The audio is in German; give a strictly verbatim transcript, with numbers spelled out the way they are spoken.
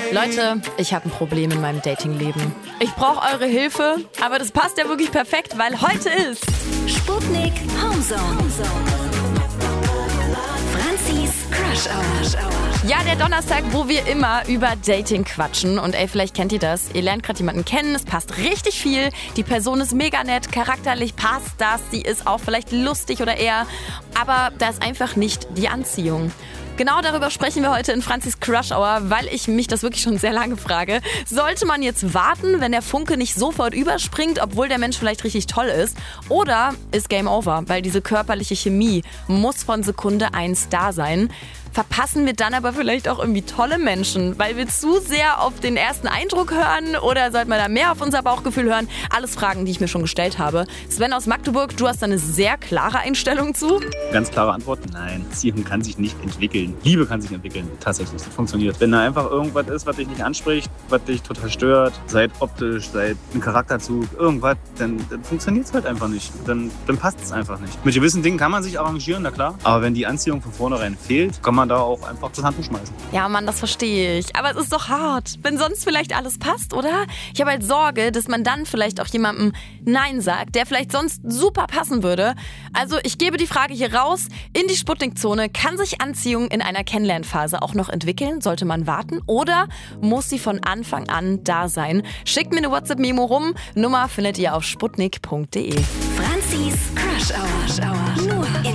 Leute, ich habe ein Problem in meinem Datingleben. Ich brauche eure Hilfe, aber das passt ja wirklich perfekt, weil heute ist Sputnik Homezone. Franzis Crush Hour. ja der Donnerstag, wo wir immer über Dating quatschen. Und ey, vielleicht kennt ihr das. Ihr lernt gerade jemanden kennen, es passt richtig viel. Die Person ist mega nett, charakterlich passt das. Sie ist auch vielleicht lustig oder eher. Aber da ist einfach nicht die Anziehung. Genau darüber sprechen wir heute in Franzis Crush Hour, weil ich mich das wirklich schon sehr lange frage. Sollte man jetzt warten, wenn der Funke nicht sofort überspringt, obwohl der Mensch vielleicht richtig toll ist? Oder ist Game Over, weil diese körperliche Chemie muss von Sekunde eins da sein? Verpassen wir dann aber vielleicht auch irgendwie tolle Menschen, weil wir zu sehr auf den ersten Eindruck hören, oder sollten wir da mehr auf unser Bauchgefühl hören? Alles Fragen, die ich mir schon gestellt habe. Sven aus Magdeburg, du hast da eine sehr klare Einstellung zu. Ganz klare Antwort, nein. Beziehung kann sich nicht entwickeln. Liebe kann sich entwickeln, tatsächlich. Das funktioniert. Wenn da einfach irgendwas ist, was dich nicht anspricht, was dich total stört, sei optisch, sei ein Charakterzug, irgendwas, dann, dann funktioniert es halt einfach nicht. Dann, dann passt es einfach nicht. Mit gewissen Dingen kann man sich arrangieren, na klar. Aber wenn die Anziehung von vornherein fehlt, kann man da auch einfach das Handtuch schmeißen. Ja, Mann, das verstehe ich. Aber es ist doch hart, wenn sonst vielleicht alles passt, oder? Ich habe halt Sorge, dass man dann vielleicht auch jemandem Nein sagt, der vielleicht sonst super passen würde. Also ich gebe die Frage hier raus. In die Sputnik-Zone: Kann sich Anziehung in einer Kennenlernphase auch noch entwickeln? Sollte man warten? Oder muss sie von Anfang an da sein? Schickt mir eine WhatsApp-Memo rum. Nummer findet ihr auf sputnik punkt de. Franzis Crush Hour.